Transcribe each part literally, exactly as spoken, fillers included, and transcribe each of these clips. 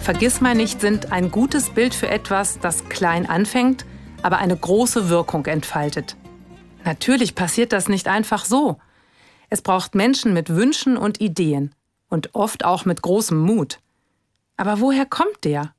Vergissmeinnicht sind ein gutes Bild für etwas, das klein anfängt, aber eine große Wirkung entfaltet. Natürlich passiert das nicht einfach so. Es braucht Menschen mit Wünschen und Ideen und oft auch mit großem Mut. Aber woher kommt der?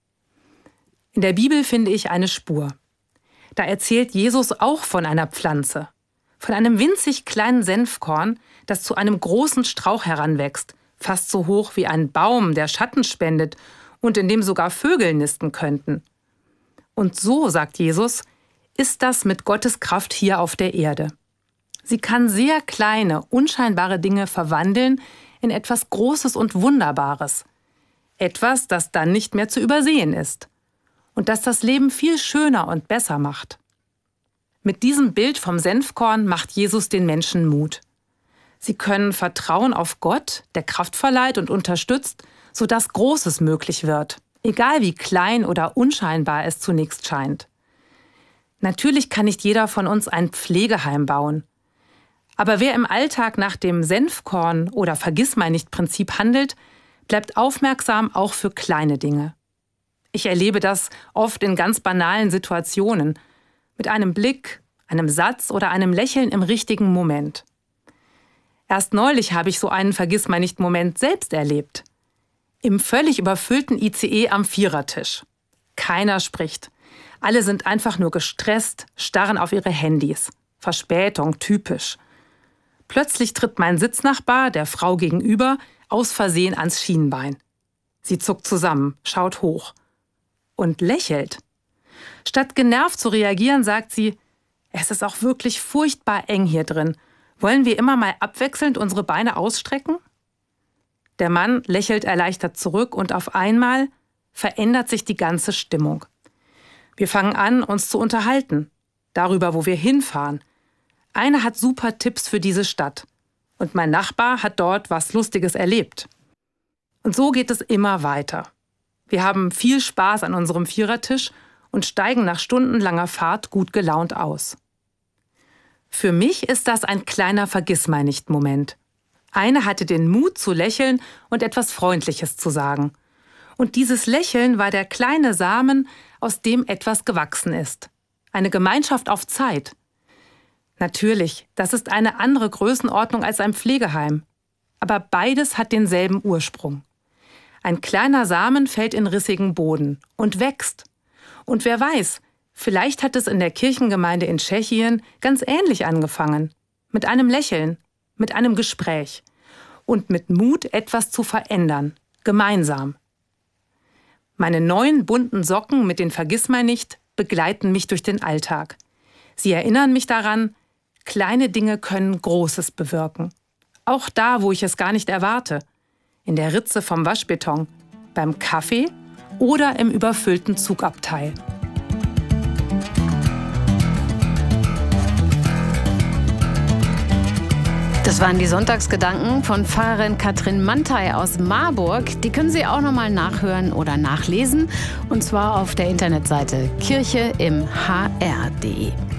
In der Bibel finde ich eine Spur. Da erzählt Jesus auch von einer Pflanze, von einem winzig kleinen Senfkorn, das zu einem großen Strauch heranwächst, fast so hoch wie ein Baum, der Schatten spendet und in dem sogar Vögel nisten könnten. Und so, sagt Jesus, ist das mit Gottes Kraft hier auf der Erde. Sie kann sehr kleine, unscheinbare Dinge verwandeln in etwas Großes und Wunderbares. Etwas, das dann nicht mehr zu übersehen ist. Und das das Leben viel schöner und besser macht. Mit diesem Bild vom Senfkorn macht Jesus den Menschen Mut. Sie können vertrauen auf Gott, der Kraft verleiht und unterstützt, sodass Großes möglich wird, egal wie klein oder unscheinbar es zunächst scheint. Natürlich kann nicht jeder von uns ein Pflegeheim bauen. Aber wer im Alltag nach dem Senfkorn- oder Vergissmeinnicht-Prinzip handelt, bleibt aufmerksam auch für kleine Dinge. Ich erlebe das oft in ganz banalen Situationen, mit einem Blick, einem Satz oder einem Lächeln im richtigen Moment. Erst neulich habe ich so einen Vergissmeinnicht-Moment selbst erlebt. Im völlig überfüllten I C E am Vierertisch. Keiner spricht. Alle sind einfach nur gestresst, starren auf ihre Handys. Verspätung, typisch. Plötzlich tritt mein Sitznachbar, der Frau gegenüber, aus Versehen ans Schienbein. Sie zuckt zusammen, schaut hoch und lächelt. Statt genervt zu reagieren, sagt sie, es ist auch wirklich furchtbar eng hier drin. Wollen wir immer mal abwechselnd unsere Beine ausstrecken? Der Mann lächelt erleichtert zurück und auf einmal verändert sich die ganze Stimmung. Wir fangen an, uns zu unterhalten, darüber, wo wir hinfahren. Einer hat super Tipps für diese Stadt und mein Nachbar hat dort was Lustiges erlebt. Und so geht es immer weiter. Wir haben viel Spaß an unserem Vierertisch und steigen nach stundenlanger Fahrt gut gelaunt aus. Für mich ist das ein kleiner Vergissmeinnicht-Moment. Eine hatte den Mut zu lächeln und etwas Freundliches zu sagen. Und dieses Lächeln war der kleine Samen, aus dem etwas gewachsen ist. Eine Gemeinschaft auf Zeit. Natürlich, das ist eine andere Größenordnung als ein Pflegeheim. Aber beides hat denselben Ursprung. Ein kleiner Samen fällt in rissigen Boden und wächst. Und wer weiß, vielleicht hat es in der Kirchengemeinde in Tschechien ganz ähnlich angefangen. Mit einem Lächeln, mit einem Gespräch und mit Mut, etwas zu verändern, gemeinsam. Meine neuen bunten Socken mit den Vergissmeinnicht begleiten mich durch den Alltag. Sie erinnern mich daran, kleine Dinge können Großes bewirken. Auch da, wo ich es gar nicht erwarte. In der Ritze vom Waschbeton, beim Kaffee oder im überfüllten Zugabteil. Das waren die Sonntagsgedanken von Pfarrerin Katrin Mantei aus Marburg. Die können Sie auch nochmal nachhören oder nachlesen. Und zwar auf der Internetseite kirche im h r punkt d e.